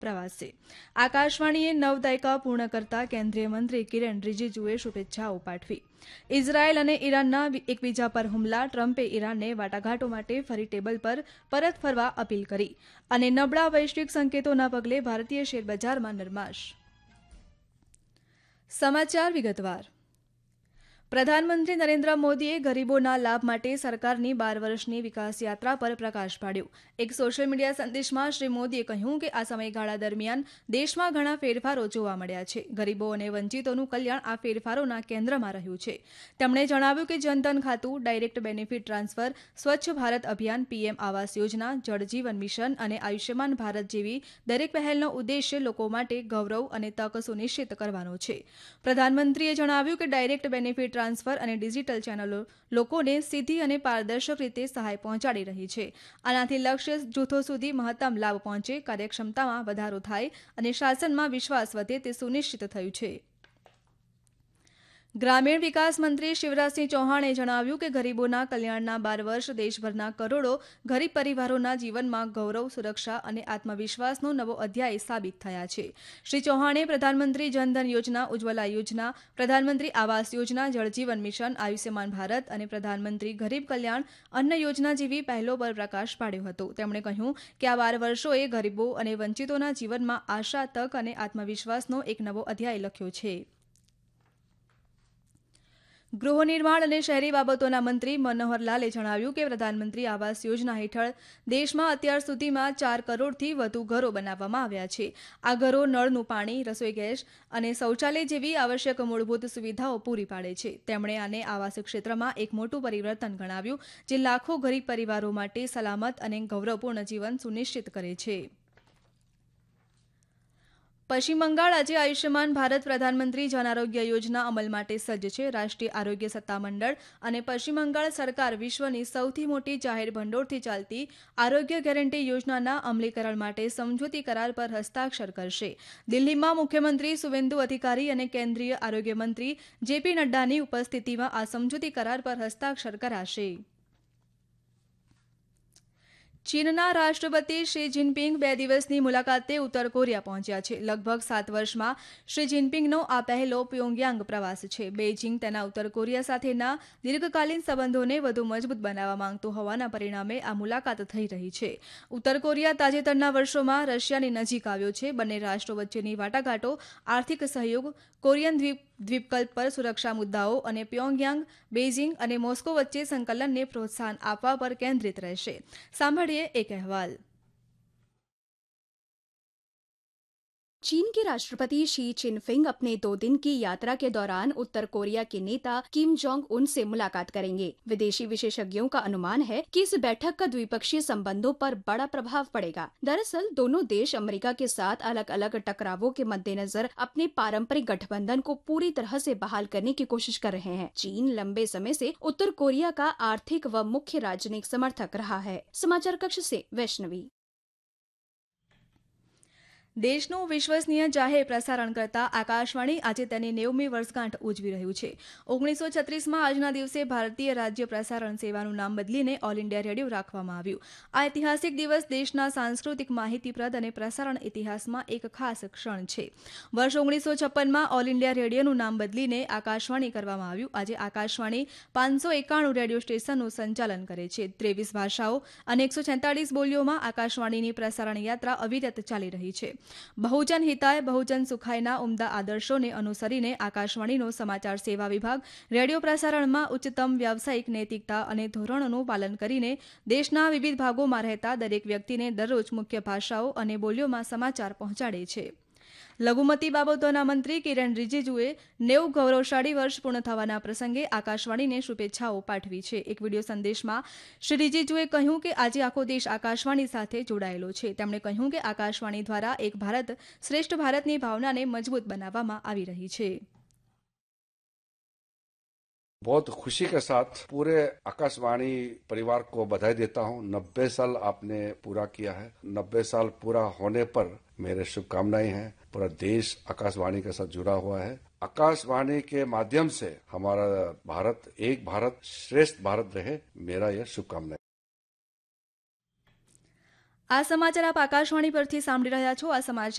પ્રવાસ છે. આકાશવાણીએ 9 દાયકા પૂર્ણ કરતા કેન્દ્રીય મંત્રી કિરણ રિજિજુએ શુભેચ્છાઓ પાઠવી. ઇઝરાયેલ અને ઈરાનના એકબીજા પર હુમલા, ટ્રમ્પે ઈરાનને વાટાઘાટો માટે ફરી ટેબલ પર પરત ફરવા અપીલ કરી અને નબળા વૈશ્વિક સંકેતોના પગલે ભારતીય શેરબજારમાં નરમાશ. સમાચાર વિગતવાર. પ્રધાનમંત્રી નરેન્દ્ર મોદીએ ગરીબોના લાભ માટે સરકારની 12 વર્ષની વિકાસ યાત્રા પર પ્રકાશ પાડ્યો. એક સોશિયલ મીડિયા સંદેશમાં શ્રી મોદીએ કહ્યું કે આ સમયગાળા દરમિયાન દેશમાં ઘણા ફેરફારો જોવા મળ્યા છે. ગરીબો અને વંચિતોનું કલ્યાણ આ ફેરફારોના કેન્દ્રમાં રહ્યું છે. તેમણે જણાવ્યું કે જનધન ખાતું, ડાયરેક્ટ બેનિફિટ ટ્રાન્સફર, સ્વચ્છ ભારત અભિયાન, પીએમ આવાસ યોજના, જળ જીવન મિશન અને આયુષ્યમાન ભારત જેવી દરેક પહેલનો ઉદ્દેશ્ય લોકો માટે ગૌરવ અને તક સુનિશ્ચિત કરવાનો છે. પ્રધાનમંત્રીએ જણાવ્યું કે ડાયરેક્ટ બેનિફિટ ટ્રાન્સફર અને ડિજિટલ ચેનલો લોકોને સીધી અને પારદર્શક રીતે સહાય પહોંચાડી રહી છે. આનાથી લક્ષ્ય જૂથો સુધી મહત્તમ લાભ પહોંચે, કાર્યક્ષમતામાં વધારો થાય અને શાસનમાં વિશ્વાસ વધે તે સુનિશ્ચિત થયું છે. ગ્રામીણ વિકાસ મંત્રી શિવરાજસિંહ ચૌહાણે જણાવ્યું કે ગરીબોના કલ્યાણના 12 વર્ષ દેશભરના કરોડો ગરીબ પરિવારોના જીવનમાં ગૌરવ, સુરક્ષા અને આત્મવિશ્વાસનો નવો અધ્યાય સાબિત થયા છે. શ્રી ચૌહાણે પ્રધાનમંત્રી જનધન યોજના, ઉજ્જવલા યોજના, પ્રધાનમંત્રી આવાસ યોજના, જળ જીવન મિશન, આયુષ્યમાન ભારત અને પ્રધાનમંત્રી ગરીબ કલ્યાણ અન્ન યોજના જેવી પહેલો પર પ્રકાશ પાડ્યો હતો. તેમણે કહ્યું કે આ 12 વર્ષોએ ગરીબો અને વંચિતોના જીવનમાં આશા, તક અને આત્મવિશ્વાસનો એક નવો અધ્યાય લખ્યો છે. ગૃહનિર્માણ અને શહેરી બાબતોના મંત્રી મનોહરલાલે જણાવ્યું કે પ્રધાનમંત્રી આવાસ યોજના હેઠળ દેશમાં અત્યાર સુધીમાં 4 કરોડથી વધુ ઘરો બનાવવામાં આવ્યા છે. આ ઘરો નળનું પાણી, રસોઈ ગેસ અને શૌચાલય જેવી આવશ્યક મૂળભૂત સુવિધાઓ પૂરી પાડે છે. તેમણે આને આવાસ ક્ષેત્રમાં એક મોટું પરિવર્તન ગણાવ્યું, જે લાખો ગરીબ પરિવારો માટે સલામત અને ગૌરવપૂર્ણ જીવન સુનિશ્ચિત કરે છે. પશ્ચિમ બંગાળ આજે આયુષ્યમાન ભારત પ્રધાનમંત્રી જન આરોગ્ય યોજના અમલ માટે સજ્જ છે. રાષ્ટ્રીય આરોગ્ય સત્તામંડળ અને પશ્ચિમ બંગાળ સરકાર વિશ્વની સૌથી મોટી જાહેર ભંડોળથી ચાલતી આરોગ્ય ગેરંટી યોજનાના અમલીકરણ માટે સમજૂતી કરાર પર હસ્તાક્ષર કરશે. દિલ્હીમાં મુખ્યમંત્રી સુવેન્દુ અધિકારી અને કેન્દ્રીય આરોગ્ય મંત્રી જેપી નડ્ડાની ઉપસ્થિતિમાં આ સમજૂતી કરાર પર હસ્તાક્ષર કરાશે. ચીનના રાષ્ટ્રપતિ શી જિનપિંગ 2 દિવસની મુલાકાતે ઉત્તર કોરિયા પહોંચ્યા છે. લગભગ 7 વર્ષમાં શ્રી જિનપિંગનો આ પહેલો પ્યોંગયાંગ પ્રવાસ છે. બેઇજિંગ તેના ઉત્તર કોરિયા સાથેના દીર્ઘકાલીન સંબંધોને વધુ મજબૂત બનાવવા માંગતું હોવાના પરિણામે આ મુલાકાત થઈ રહી છે. ઉત્તર કોરિયા તાજેતરના વર્ષોમાં રશિયાની નજીક આવ્યો છે. બંને રાષ્ટ્રો વચ્ચેની વાટાઘાટો આર્થિક સહયોગ, કોરિયન દ્વીપકલ્પ પર સુરક્ષા મુદ્દાઓ અને પ્યોંગયાંગ, બેઇજિંગ અને મોસ્કો વચ્ચે સંકલનને પ્રોત્સાહન આપવા પર કેન્દ્રિત રહેશે. સાંભળીએ એક અહેવાલ. चीन के राष्ट्रपति शी चिनफिंग अपने 2 दिन की यात्रा के दौरान उत्तर कोरिया के नेता किम जोंग उन से मुलाकात करेंगे. विदेशी विशेषज्ञों का अनुमान है कि इस बैठक का द्विपक्षीय संबंधों पर बड़ा प्रभाव पड़ेगा. दरअसल दोनों देश अमेरिका के साथ अलग अलग टकरावों के मद्देनजर अपने पारंपरिक गठबंधन को पूरी तरह से बहाल करने की कोशिश कर रहे हैं. चीन लंबे समय से उत्तर कोरिया का आर्थिक व मुख्य राजनयिक समर्थक रहा है. समाचार कक्ष से वैष्णवी. દેશનું વિશ્વસનીય જાહેર પ્રસારણ કરતા આકાશવાણી આજે તેની 90મી વર્ષગાંઠ ઉજવી રહ્યું છે. 1936માં આજના દિવસે ભારતીય રાજ્ય પ્રસારણ સેવાનું નામ બદલીને ઓલ ઇન્ડિયા રેડિયો રાખવામાં આવ્યું. આ ઐતિહાસિક દિવસ દેશના સાંસ્કૃતિક, માહિતીપ્રદ અને પ્રસારણ ઇતિહાસમાં એક ખાસ ક્ષણ છે. વર્ષ 1956માં ઓલ ઇન્ડિયા રેડિયોનું નામ બદલીને આકાશવાણી કરવામાં આવ્યું. આજે આકાશવાણી 591 રેડિયો સ્ટેશનનું સંચાલન કરે છે. 23 ભાષાઓ અને 146 બોલીઓમાં આકાશવાણીની પ્રસારણ યાત્રા અવિરત ચાલી રહી છે. બહુજન હિતાય બહુજન સુખાયના ઉમદા આદર્શોને અનુસરીને આકાશવાણીનો સમાચાર સેવા વિભાગ રેડિયો પ્રસારણમાં ઉચ્ચતમ વ્યાવસાયિક નૈતિકતા અને ધોરણોનું પાલન કરીને દેશના વિવિધ ભાગોમાં રહેતા દરેક વ્યક્તિને દરરોજ મુખ્ય ભાષાઓ અને બોલીઓમાં સમાચાર પહોંચાડે છે. લઘુમતી બાબતોના મંત્રી કિરણ રિજિજુએ 90 ગૌરવશાળી વર્ષ પૂર્ણ થવાના પ્રસંગે આકાશવાણીને શુભેચ્છાઓ પાઠવી છે. એક વિડીયો સંદેશમાં શ્રી રિજિજુએ કહ્યું કે આજે આખો દેશ આકાશવાણી સાથે જોડાયેલો છે. તેમણે કહ્યું કે આકાશવાણી દ્વારા એક ભારત શ્રેષ્ઠ ભારતની ભાવનાને મજબૂત બનાવવામાં આવી રહી છે. बहुत खुशी के साथ पूरे आकाशवाणी परिवार को बधाई देता हूं. 90 साल आपने पूरा किया है. 90 साल पूरा होने पर मेरे शुभकामनाएं हैं. पूरा देश आकाशवाणी के साथ जुड़ा हुआ है. आकाशवाणी के माध्यम से हमारा भारत एक भारत श्रेष्ठ भारत रहे, मेरा यह शुभकामनाएं. આ સમાચાર આપ આકાશવાણી પરથી સાંભળી રહ્યા છો. આ સમાચાર